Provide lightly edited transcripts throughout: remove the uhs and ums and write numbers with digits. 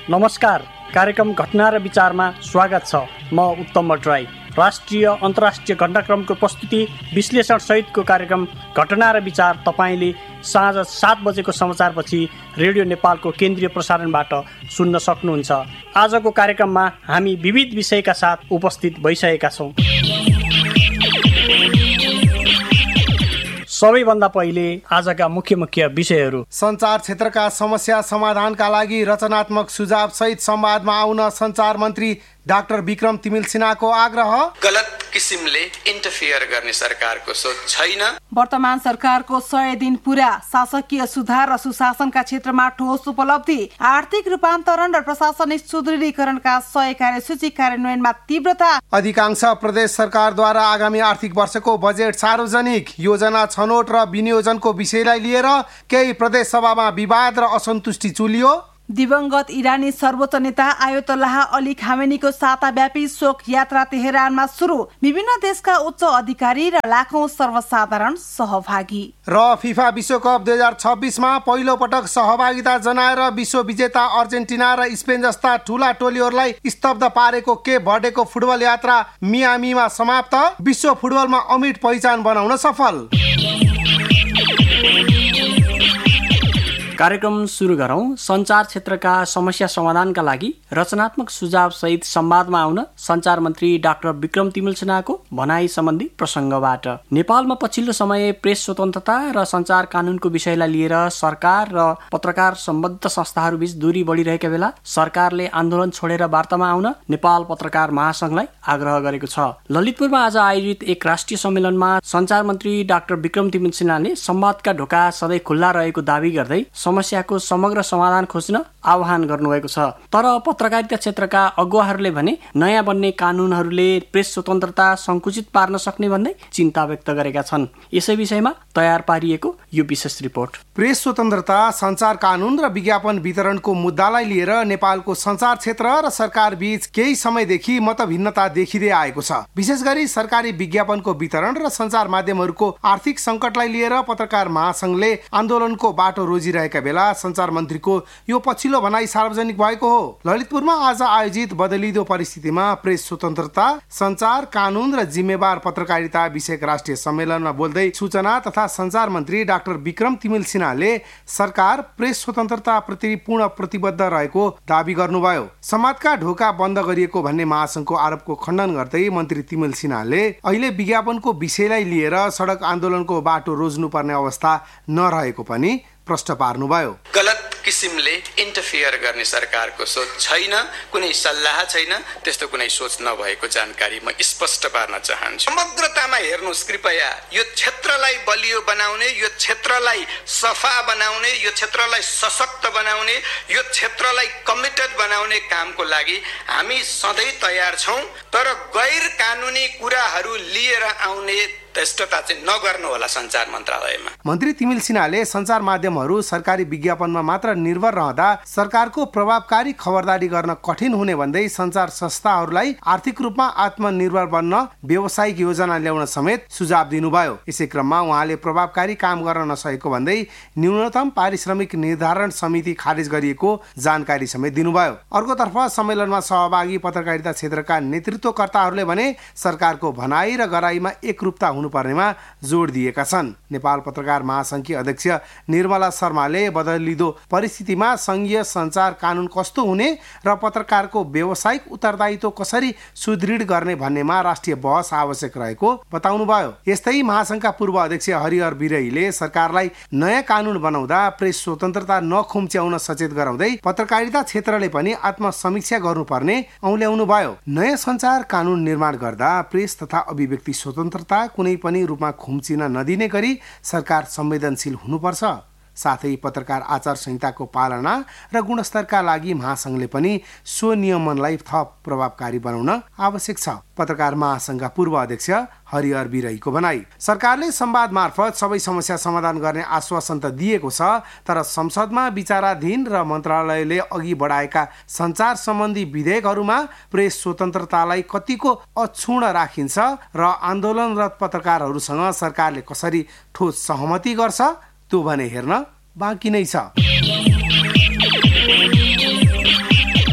नमस्कार, कार्यक्रम घटना र विचारमा स्वागत छ। म उत्तम भट्टराई। राष्ट्रिय अन्तर्राष्ट्रिय घटनाक्रमको प्रस्तुति विश्लेषण सहितको कार्यक्रम घटना र विचार तपाईँले साँझ 7 बजेको समाचारपछि रेडियो नेपालको केन्द्रीय प्रसारणबाट सुन्न सक्नुहुन्छ। आजको कार्यक्रममा हामी विविध विषयका साथ उपस्थित भइसकेका छौँ। सबैभन्दा पहिले आजका मुख्य विषयहरू। सञ्चार क्षेत्रका समस्या समाधानका लागि रचनात्मक सुझाव सहित संवादमा आउन सञ्चार मन्त्री डाक्टर विक्रम तिमिल सिन्हाको आग्रह। गलत किसिमले इन्टरफियर गर्ने सरकारको सोच छैन। वर्तमान सरकारको 100 दिन पूरा, शासकीय सुधार र सुशासनका क्षेत्रमा ठोस उपलब्धि, आर्थिक रूपान्तरण र प्रशासनिक सुदृढीकरणका 100 कार्यसूची कार्यान्वयनमा तीव्रता। अधिकांश प्रदेश सरकारद्वारा आगामी आर्थिक वर्षको बजेट सार्वजनिक, योजना छनौट र विनियोजनको विषयलाई लिएर केही प्रदेश सभामा विवाद र असन्तुष्टि चुलियो। दिवंगत इरानी सर्वोच्च नेता आयतोल्लाह अली खामेनीको साताव्यापी शोक यात्रा तेहरानमा सुरु, विभिन्न देशका उच्च अधिकारी र लाखौं सर्वसाधारण सहभागी। र फिफा विश्वकप 2026 मा पहिलो पटक सहभागिता जनाएर विश्व विजेता अर्जेन्टिना र स्पेन जस्ता ठूला टोलीहरूलाई स्तब्ध पारेको केप भर्डेको फुटबल यात्रा मियामीमा समाप्त। विश्व फुटबलमा अमिट पहिचान बनाउन सफल। कार्यक्रम सुरु गरौँ। सञ्चार क्षेत्रका समस्या समाधानका लागि रचनात्मक सुझाव सहित संवादमा आउन सञ्चार मन्त्री डाक्टर विक्रम तिमिल सिन्हाको भनाई सम्बन्धी प्रसङ्गबाट। नेपालमा पछिल्लो समय प्रेस स्वतन्त्रता र सञ्चार कानुनको विषयलाई लिएर सरकार र पत्रकार सम्बद्ध संस्थाहरूबीच दूरी बढिरहेका बेला सरकारले आन्दोलन छोडेर वार्तामा आउन नेपाल पत्रकार महासंघलाई आग्रह गरेको छ। ललितपुरमा आज आयोजित एक राष्ट्रिय सम्मेलनमा सञ्चार मन्त्री डाक्टर विक्रम तिमिल सिन्हाले संवादका ढोका सधैँ खुल्ला रहेको दावी गर्दै समस्याको समग्र समाधान खोज्न आह्वान गर्नुभएको छ। तर पत्रकारिता क्षेत्रका अगुवाहरूले भने नयाँ बन्ने कानुनहरूले प्रेस स्वतन्त्रता संकुचित पार्न सक्ने भन्दै चिन्ता व्यक्त गरेका छन्। यसै विषयमा तयार पारिएको यो विशेष रिपोर्ट। प्रेस स्वतन्त्रता, सञ्चार कानुन र विज्ञापन वितरणको मुद्दालाई लिएर नेपालको सञ्चार क्षेत्र र सरकार बीच केही समयदेखि मतभिन्नता देखिँदै आएको छ। विशेष गरी सरकारी विज्ञापनको वितरण र सञ्चार माध्यमहरूको आर्थिक सङ्कटलाई लिएर पत्रकार महासंघले आन्दोलनको बाटो रोजिरहेका बेला सञ्चार मन्त्रीको यो पछिल्लो भनाई सार्वजनिक भएको हो। ललितपुरमा आज आयोजित बदलिदो परिस्थितिमा प्रेस स्वतन्त्रता, सञ्चार कानुन र जिम्मेवार पत्रकारिता विषयक राष्ट्रिय सम्मेलनमा बोल्दै सूचना तथा सञ्चार मन्त्री डाक्टर विक्रम तिमिल सिन्हाले सरकार प्रेस स्वतन्त्रता प्रति पूर्ण प्रतिबद्ध रहेको दावी गर्नुभयो। समाजका ढोका बन्द गरिएको भन्ने महासंघको आरोपको खण्डन गर्दै मन्त्री तिमिल सिन्हाले अहिले विज्ञापनको विषयलाई लिएर सडक आन्दोलनको बाटो रोज्नुपर्ने अवस्था नरहेको पनि प्रश्न पार्नुभयो। गलत किसिमले इन्टरफियर गर्ने सरकारको सोच छैन, कुनै सल्लाह छैन, त्यस्तो कुनै सोच नभएको जानकारी म स्पष्ट पार्न चाहन्छु। समग्रतामा हेर्नुहोस् कृपया। यो क्षेत्रलाई बलियो बनाउने, यो क्षेत्रलाई सफा बनाउने, यो क्षेत्रलाई सशक्त बनाउने, यो क्षेत्रलाई कमिटेड बनाउने कामको लागि हामी सधैँ तयार छौँ। तर गैर कानुनी कुराहरू लिएर आउने त्यस्तोता चाहिँ नगर्नु होला सञ्चार मन्त्रालयमा। मन्त्री तिमिल सिन्हाले सञ्चार माध्यमहरू सरकारी विज्ञापनमा मात्र निर्भर रहँदा सरकारको प्रभावकारी खबरदारी गर्न कठिन हुने भन्दै सञ्चार संस्थाहरूलाई आर्थिक रूपमा आत्मनिर्भर बन्न व्यावसायिक योजना ल्याउन समेत सुझाव दिनुभयो। यसै क्रममा उहाँले प्रभावकारी काम गर्न नसकेको भन्दै न्यूनतम पारिश्रमिक निर्धारण समिति खारेज गरिएको जानकारी समेत दिनुभयो। अर्कोतर्फ सम्मेलनमा सहभागी पत्रकारिता क्षेत्रका नेतृत्वकर्ताहरूले भने सरकारको भनाई र गराईमा एकरूपता हुनुपर्नेमा जोड दिएका छन्। नेपाल पत्रकार महासंघकी अध्यक्ष निर्मला शर्माले बदलिदो परिस्थितिमा संघीय सञ्चार कानुन कस्तो हुने र पत्रकारको व्यावसायिक उत्तरदायित्व कसरी सुदृढ गर्ने भन्नेमा राष्ट्रिय बहस आवश्यक रहेको बताउनुभयो। यस्तै महासंघका पूर्व अध्यक्ष हरिहर बिरहीले सरकारलाई नयाँ कानुन बनाउँदा प्रेस स्वतन्त्रता नखुम्च्याउन सचेत गराउँदै पत्रकारिता क्षेत्रले पनि आत्मसमीक्षा गर्नुपर्ने औल्याउनु भयो। नयाँ सञ्चार कानुन निर्माण गर्दा प्रेस तथा अभिव्यक्ति स्वतन्त्रता कुनै पनि रूपमा खुम्चिन नदिने गरी सरकार संवेदनशील हुनुपर्छ। साथै पत्रकार आचार संहिताको पालना र गुणस्तरका लागि महासंघले पनि सो नियमनलाई थप प्रभावकारी बनाउन आवश्यक छ। पत्रकार महासंघका पूर्व अध्यक्ष हरिहर बिरहीको भनाई। सरकारले संवाद मार्फत सबै समस्या समाधान गर्ने आश्वासन त दिएको छ, तर संसदमा विचाराधीन र मन्त्रालयले अघि बढाएका सञ्चार सम्बन्धी विधेयकहरूमा प्रेस स्वतन्त्रतालाई कतिको अक्षुण्ण राखिन्छ र आन्दोलनरत पत्रकारहरूसँग सरकारले कसरी ठोस सहमति गर्छ त्यो भने हेर्न बाँकी नै छ।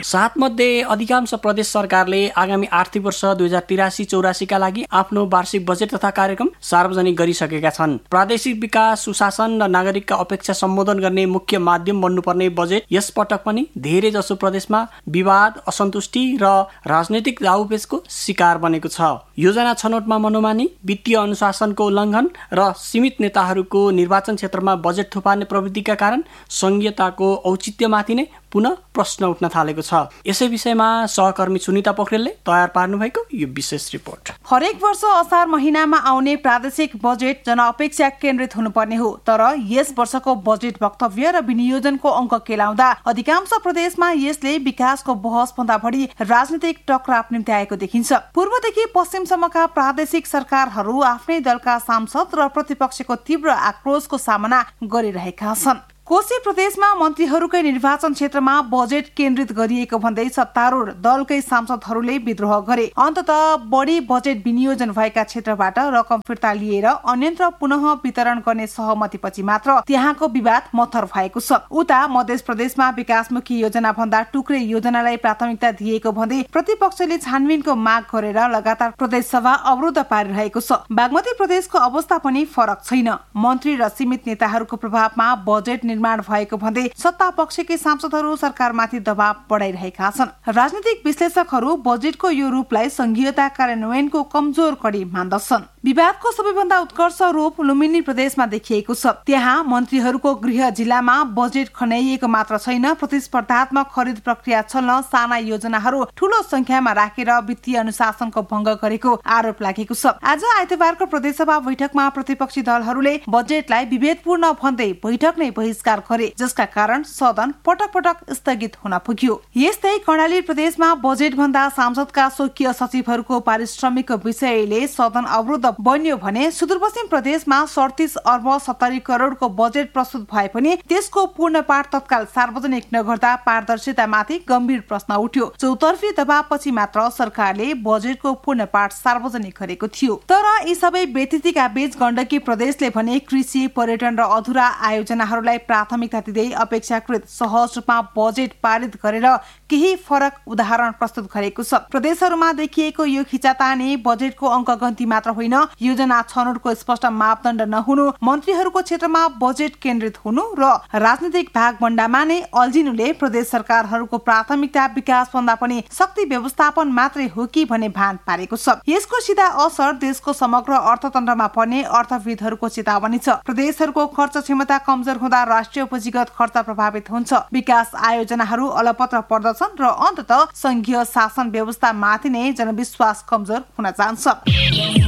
7 मध्ये अधिकांश प्रदेश सरकारले आगामी आर्थिक वर्ष 2083-84 का लागि आफ्नो वार्षिक बजेट तथा कार्यक्रम सार्वजनिक गरिसकेका छन्। प्रादेशिक विकास, सुशासन र नागरिकका अपेक्षा सम्बोधन गर्ने मुख्य माध्यम बन्नुपर्ने बजेट यस पटक पनि धेरै जसो प्रदेशमा विवाद, असन्तुष्टि र राजनैतिक दाउपेचको शिकार बनेको छ। योजना छनौटमा मनोमानी, वित्तीय अनुशासनको उल्लङ्घन र सीमित नेताहरूको निर्वाचन क्षेत्रमा बजेट थुपार्ने प्रवृत्तिका कारण संघीयताको औचित्यमाथि नै पुनः प्रश्न उठ्न थालेको छ। यसै विषयमा सहकर्मी सुनिता पोखरेलले तयार पार्नु भएको यो विशेष रिपोर्ट। हरेक वर्ष असार महिनामा आउने प्रादेशिक बजेट जनअपेक्षा केन्द्रित हुनुपर्ने हो, तर यस वर्षको बजेट वक्तव्य र विनियोजनको अङ्क केलाउँदा अधिकांश प्रदेशमा यसले विकासको बहस भन्दा बढी राजनीतिक टकराव निम्ति आएको देखिन्छ। पूर्वदेखि पश्चिमसम्मका प्रादेशिक सरकारहरू आफ्नै दलका सांसद र प्रतिपक्षको तीव्र आक्रोशको सामना गरिरहेका छन्। कोशी प्रदेशमा मन्त्रीहरूकै निर्वाचन क्षेत्रमा बजेट केन्द्रित गरिएको भन्दै सत्तारूढ दलकै सांसदहरूले विद्रोह गरे। अन्ततः बढी बजेट विनियोजन भएका क्षेत्रबाट रकम फिर्ता लिएर अन्यत्र पुनः वितरण गर्ने सहमतिपछि मात्र त्यहाँको विवाद मत्थर भएको छ। उता मध्य प्रदेशमा विकासमुखी योजना भन्दा टुक्रे योजनालाई प्राथमिकता दिएको भन्दै प्रतिपक्षले छानबिनको माग गरेर लगातार प्रदेश सभा अवरुद्ध पारिरहेको छ। बागमती प्रदेशको अवस्था पनि फरक छैन। मन्त्री र सीमित नेताहरूको प्रभावमा बजेट निर्माण भएको भन्दै सत्ता पक्षकै सांसदहरू सरकारमाथि दबाव बढाइरहेका छन्। राजनीतिक विश्लेषकहरू बजेटको यो रूपलाई संघीयता कार्यान्वयनको कमजोर कडी मान्दछन्। विवादको सबैभन्दा उत्कर्ष रूप लुम्बिनी प्रदेशमा देखिएको छ। त्यहाँ मन्त्रीहरूको गृह जिल्लामा बजेट खन्याइएको मात्र छैन, प्रतिस्पर्धात्मक खरिद प्रक्रिया चल्न साना योजनाहरू ठूलो संख्यामा राखेर वित्तीय अनुशासनको भंग गरेको आरोप लागेको छ। आज आइतबारको प्रदेशसभा बैठकमा प्रतिपक्षी दलहरूले बजेटलाई विभेदपूर्ण भन्दै बैठक नै बहिष्कार गरे, जसका कारण सदन पटक पटक स्थगित हुन पुग्यो। यस्तै कर्णाली प्रदेशमा बजेट भन्दा सांसदका स्वकीय सचिवहरूको पारिश्रमिकको विषयले सदन अवरुद्ध बन्यो भने सुदूरपश्चिम प्रदेशमा 37 अर्ब 70 करोडको बजेट प्रस्तुत भए पनि त्यसको पूर्ण पाठ तत्काल सार्वजनिक नगर्दा पारदर्शितामाथि गम्भीर प्रश्न उठ्यो। चौतर्फी दबावपछि मात्र सरकारले बजेटको पूर्ण पाठ सार्वजनिक गरेको थियो। तर यी सबै व्यतिथिका बीच गण्डकी प्रदेशले भने कृषि, पर्यटन र अधुरा आयोजनाहरूलाई प्राथमिकता दिँदै अपेक्षाकृत सहज रूपमा बजेट पारित गरेर केही फरक उदाहरण प्रस्तुत गरेको छ। प्रदेशहरूमा देखिएको यो खिचातानी बजेटको अङ्कगन्ती मात्र होइन, योजना छनौटको स्पष्ट मापदण्ड नहुनु, मन्त्रीहरूको क्षेत्रमा बजेट केन्द्रित हुनु र राजनीतिक भागभण्डामा नै अल्झिनुले प्रदेश सरकारहरूको प्राथमिकता विकास भन्दा पनि शक्ति व्यवस्थापन मात्रै हो कि भन्ने भान पारेको छ। यसको सीधा असर देशको समग्र अर्थतन्त्रमा पर्ने अर्थविदहरूको चेतावनी छ। प्रदेशहरूको खर्च क्षमता कमजोर हुँदा राष्ट्रिय पुँजीगत खर्च प्रभावित हुन्छ, विकास आयोजनाहरू अलपत्र पर्दछन् र अन्ततः संघीय शासन व्यवस्था माथि नै जनविश्वास कमजोर हुन जान्छ।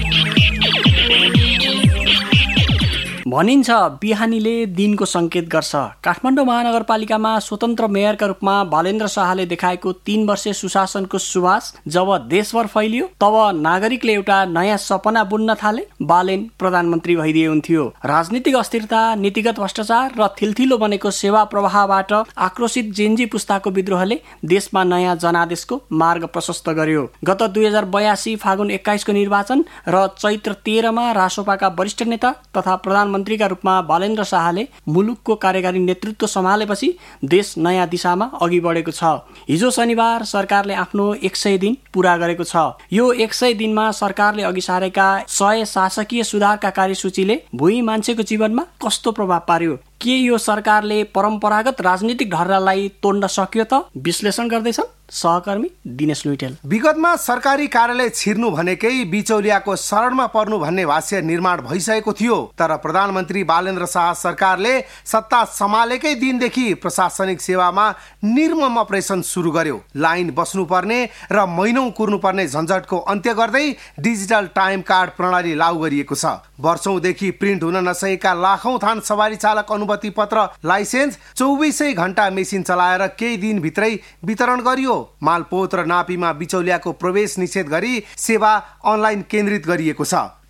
भनिन्छ बिहानीले दिनको संकेत गर्छ। काठमाडौँ महानगरपालिकामा स्वतन्त्र मेयरका रूपमा बालेन्द्र शाहले देखाएको 3 वर्षे सुशासनको सुवास जब देशभर फैलियो तब नागरिकले एउटा नयाँ सपना बुन्न थाले। बालेन प्रधानमन्त्री भइदिए हुन्थ्यो। राजनीतिक अस्थिरता, नीतिगत भ्रष्टाचार र थिलथिलो बनेको सेवा प्रवाहबाट आक्रोशित जेनजी पुस्ताको विद्रोहले देशमा नयाँ जनादेशको मार्ग प्रशस्त गर्यो। गत 2082 फागुन 21 को निर्वाचन र चैत्र 13 मा रासोपाका वरिष्ठ नेता तथा प्रधानमन्त्रीका रूपमा बालेन्द्र शाहले मुलुकको कार्यकारी नेतृत्व सम्हालेपछि देश नयाँ दिशामा अघि बढेको छ। हिजो शनिबार सरकारले आफ्नो 100 दिन पूरा गरेको छ। यो 100 दिनमा सरकारले अघि सारेका 100 शासकीय सुधारका कार्यसूचीले भुइँ मान्छेको जीवनमा कस्तो प्रभाव पार्यो? के यो सरकारले परम्परागत राजनीतिक ढर्रालाई तोड्न सक्यो त? विश्लेषण गर्दैछन् सहकर्मी दिनेश लुइटेल। विगतमा सरकारी कार्यालय छिर्नु भनेकै बिचौलियाको शरणमा पर्नु भन्ने भाष्य निर्माण भइसकेको थियो। तर प्रधानमन्त्री बालेन्द्र शाह सरकारले सत्ता सम्हालेकै दिनदेखि प्रशासनिक सेवामा निर्मम अपरेसन सुरु गर्यो। लाइन बस्नुपर्ने र महिनौं कुर्नुपर्ने झन्झटको अन्त्य गर्दै डिजिटल टाइम कार्ड प्रणाली लागू गरिएको छ। वर्षौंदेखि प्रिन्ट हुन नसकेका लाखौं थान सवारी चालक अनुमति पत्र लाइसेन्स 24 घण्टा मेसिन चलाएर केही दिनभित्रै वितरण गरियो। मालपोत र नापीमा बिचौलियाको प्रवेश निषेध गरी सेवा अनलाइन केन्द्रित गरिएको छ।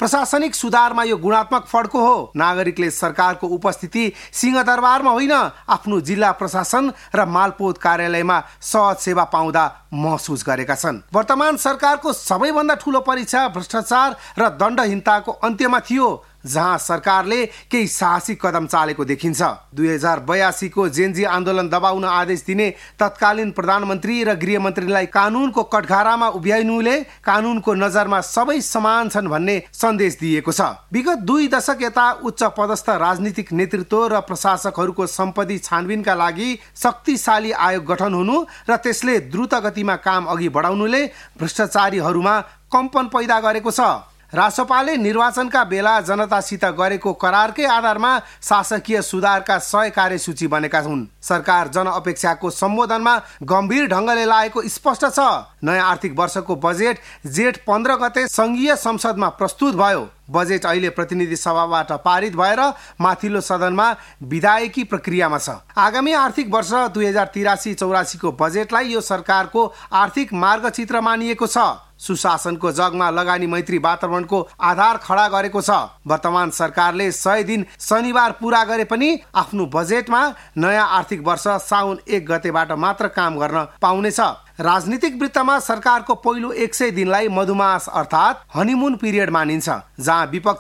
प्रशासनिक सुधारमा यो गुणात्मक फड्को हो। नागरिकले सरकारको उपस्थिति सिंहदरबारमा होइन, आफ्नो जिल्ला प्रशासन र मालपोत कार्यालयमा सहज सेवा पाउँदा महसुस गरेका छन्। वर्तमान सरकारको सबैभन्दा ठूलो परीक्षा भ्रष्टाचार र दण्डहीनताको अन्त्यमा थियो, जहाँ सरकारले केही साहसी कदम चालेको देखिन्छ। 2082 को जेनजी आन्दोलन दबाउन आदेश दिने तत्कालीन प्रधानमन्त्री र गृहमन्त्रीलाई कानूनको कठघारामा उभ्याइनुले कानूनको नजरमा सबै समान छन् भन्ने सन्देश दिएको छ। विगत 2 दशक यता उच्च पदस्थ राजनीतिक नेतृत्व र प्रशासकहरूको सम्पत्ति छानबिनका लागि शक्तिशाली आयोग गठन हुनु र त्यसले द्रुत गतिमा काम अघि बढाउनुले भ्रष्टाचारीहरूमा कम्पन पैदा गरेको छ। रासोपाले निर्वाचनका बेला जनतासित गरेको करारकै आधारमा शासकीय सुधारका 100 कार्यसूची बनेका हुन्। सरकार जनअपेक्षाको सम्बोधनमा गम्भीर ढङ्गले लागेको स्पष्ट छ। नयाँ आर्थिक वर्षको बजेट जेठ 15 गते संघीय संसदमा प्रस्तुत भयो। बजेट अहिले प्रतिनिधि सभाबाट पारित भएर माथिल्लो सदनमा विधायकी प्रक्रियामा छ। आगामी आर्थिक वर्ष 2083-84 को बजेटलाई यो सरकारको आर्थिक मार्गचित्र मानिएको छ। सुशासनको जगमा लगानी मैत्री वातावरणको आधार खडा गरेको छ। वर्तमान सरकारले 100 दिन शनिबार पूरा गरे पनि आफ्नो बजेटमा नयाँ आर्थिक वर्ष साउन 1 गतेबाट मात्र काम गर्न पाउनेछ। राजनीतिक वृत्तमा सरकारको पहिलो 100 दिनलाई मधुमास अर्थात् हनीमुन पिरियड मानिन्छ, जहाँ विपक्ष